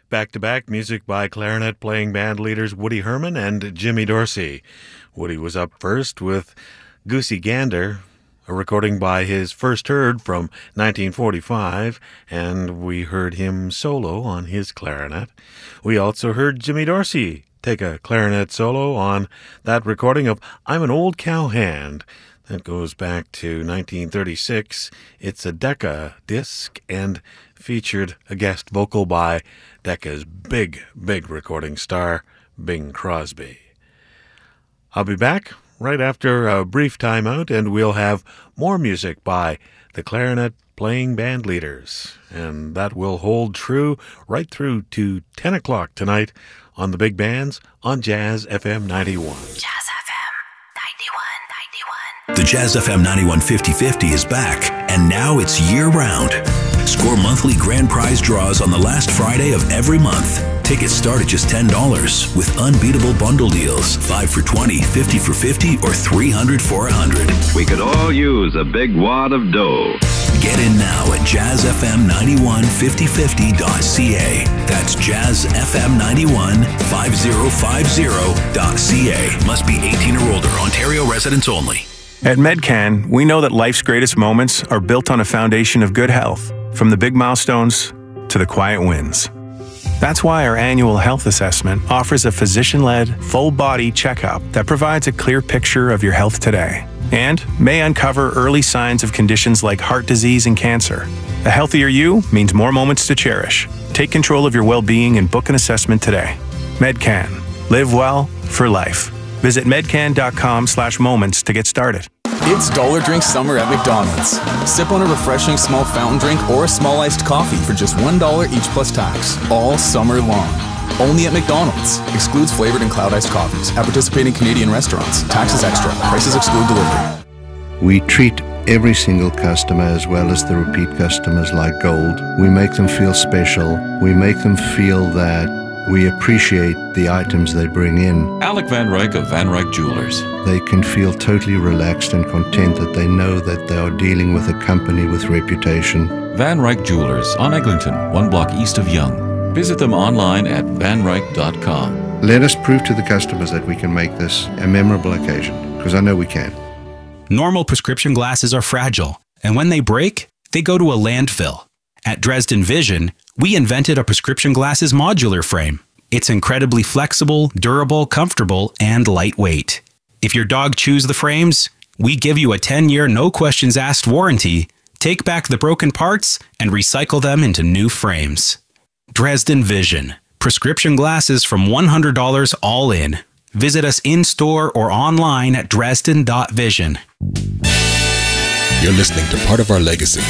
back-to-back music by clarinet-playing band leaders Woody Herman and Jimmy Dorsey. Woody was up first with Goosey Gander, a recording by his first heard from 1945, and we heard him solo on his clarinet. We also heard Jimmy Dorsey take a clarinet solo on that recording of I'm an Old Cowhand. That goes back to 1936. It's a Decca disc and featured a guest vocal by Decca's big recording star, Bing Crosby. I'll be back right after a brief timeout, and we'll have more music by the clarinet-playing band leaders. And that will hold true right through to 10 o'clock tonight on the Big Bands on Jazz FM 91. Jazz FM 91. The Jazz FM 91 50/50 is back, and now it's year-round. Score monthly grand prize draws on the last Friday of every month. Tickets start at just $10 with unbeatable bundle deals. 5 for $20, 50 for $50, or 300 for $100. We could all use a big wad of dough. Get in now at jazzfm915050.ca. That's jazzfm915050.ca. Must be 18 or older. Ontario residents only. At Medcan, we know that life's greatest moments are built on a foundation of good health, from the big milestones to the quiet wins. That's why our annual health assessment offers a physician-led, full-body checkup that provides a clear picture of your health today and may uncover early signs of conditions like heart disease and cancer. A healthier you means more moments to cherish. Take control of your well-being and book an assessment today. Medcan. Live well for life. Visit medcan.com/moments to get started. It's Dollar Drink Summer at McDonald's. Sip on a refreshing small fountain drink or a small iced coffee for just $1 each plus tax, all summer long. Only at McDonald's. Excludes flavored and cloud iced coffees at participating Canadian restaurants. Taxes extra. Prices exclude delivery. We treat every single customer as well as the repeat customers like gold. We make them feel special. We make them feel that we appreciate the items they bring in. Alec Van Ryk of Van Ryk Jewelers. They can feel totally relaxed and content that they know that they are dealing with a company with reputation. Van Ryk Jewelers on Eglinton, 1 block east of Yonge. Visit them online at vanryk.com. Let us prove to the customers that we can make this a memorable occasion, because I know we can. Normal prescription glasses are fragile, and when they break, they go to a landfill. At Dresden Vision, we invented a prescription glasses modular frame. It's incredibly flexible, durable, comfortable, and lightweight. If your dog chews the frames, we give you a 10-year no-questions-asked warranty, take back the broken parts, and recycle them into new frames. Dresden Vision. Prescription glasses from $100 all in. Visit us in-store or online at dresden.vision. You're listening to Part of Our Legacy.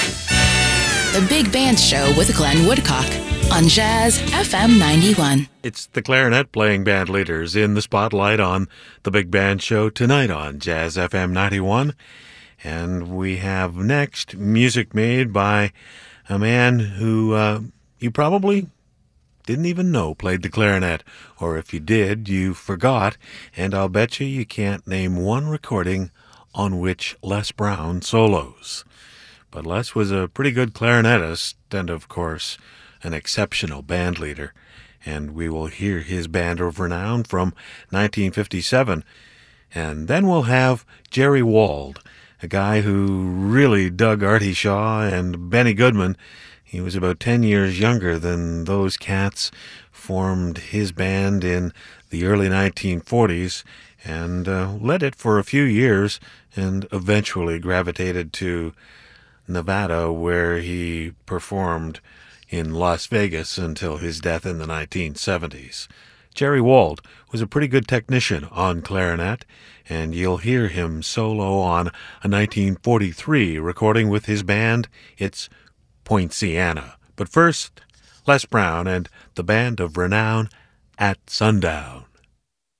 The Big Band Show with Glenn Woodcock on Jazz FM 91. It's the clarinet-playing band leaders in the spotlight on the Big Band Show tonight on Jazz FM 91. And we have next music made by a man who you probably didn't even know played the clarinet. Or if you did, you forgot. And I'll bet you can't name one recording on which Les Brown solos. But Les was a pretty good clarinetist and, of course, an exceptional band leader. And we will hear his band of renown from 1957. And then we'll have Jerry Wald, a guy who really dug Artie Shaw and Benny Goodman. He was about 10 years younger than those cats, formed his band in the early 1940s, and led it for a few years, and eventually gravitated to Nevada, where he performed in Las Vegas until his death in the 1970s. Jerry Wald was a pretty good technician on clarinet, and you'll hear him solo on a 1943 recording with his band. It's Poinciana. But first, Les Brown and the Band of Renown at Sundown.